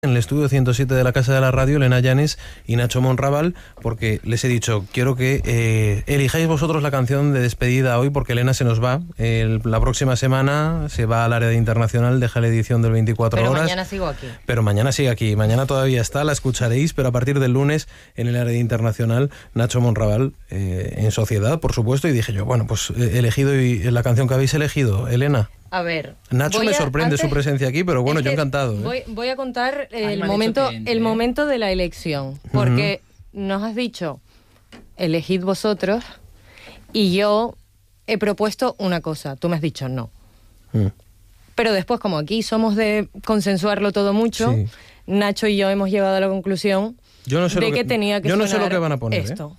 En el estudio 107 de la Casa de la Radio, Elena Llanes y Nacho Monraval, porque les he dicho, quiero que elijáis vosotros la canción de despedida hoy, porque Elena se nos va. La próxima semana se va al área de internacional, deja la edición del 24 horas. Pero mañana sigo aquí. Pero mañana sigue aquí, mañana todavía está, la escucharéis, pero a partir del lunes en el área de internacional, Nacho Monraval, en Sociedad, por supuesto, y dije yo, bueno, pues he elegido la canción que habéis elegido, Elena. A ver, Nacho me sorprende su presencia aquí, pero bueno, yo encantado. Voy a contar el momento de la elección, porque nos has dicho, elegid vosotros, y yo he propuesto una cosa, tú me has dicho no. Pero después, como aquí somos de consensuarlo todo mucho, sí. Nacho y yo hemos llegado a la conclusión de que tenía que sonar yo no sé lo que van a poner, esto.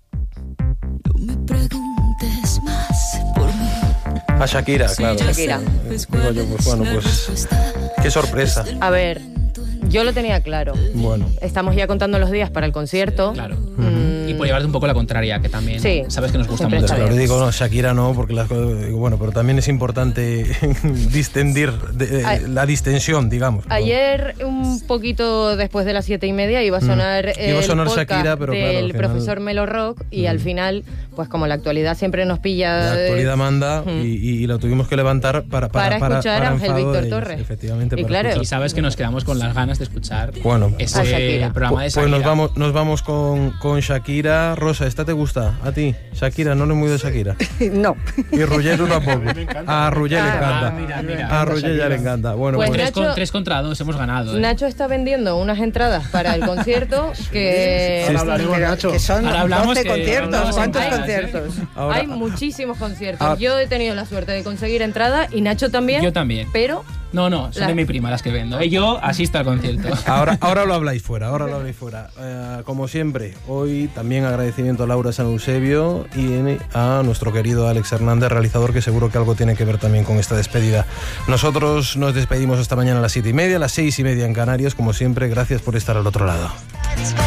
No me preguntes más por mí. A Shakira, claro. Shakira. Digo yo, pues bueno, pues qué sorpresa. A ver, yo lo tenía claro. Bueno. Estamos ya contando los días para el concierto. Claro. Y por llevarte un poco la contraria, que también sabes que nos gusta mucho. Claro, digo, no, Shakira no, porque bueno, pero también es importante distendir la distensión, digamos. Ayer, un poquito después de las 7:30, iba a sonar el podcast Shakira, pero del claro, profesor Melo Rock, y al final, pues como la actualidad siempre nos pilla... La actualidad manda y lo tuvimos que levantar para escuchar a Ángel Víctor Torres. Efectivamente, y claro, y sabes que nos quedamos con las ganas de escuchar ese programa de Shakira. Pues nos vamos con Shakira. Rosa, ¿esta te gusta? ¿A ti? Shakira, no eres muy de Shakira. No. Y Roger tú tampoco. A Roger le encanta. Mira, a Roger ya le encanta. Bueno, pues Nacho, Nacho, 3 contra 2 hemos ganado. Nacho está vendiendo unas entradas para el concierto que... Ahora hablaremos, Nacho. Que son Ahora hablamos 12 conciertos. ¿Cuántos conciertos? Ahora, hay muchísimos conciertos. Yo he tenido la suerte de conseguir entrada y Nacho también. Yo también. Pero... No, son de mi prima las que vendo. Yo asisto al concierto. Ahora lo habláis fuera, como siempre, hoy también agradecimiento a Laura San Eusebio y a nuestro querido Alex Hernández, realizador, que seguro que algo tiene que ver también con esta despedida. Nosotros nos despedimos esta mañana a las 7:30, a las 6:30 en Canarias, como siempre. Gracias por estar al otro lado.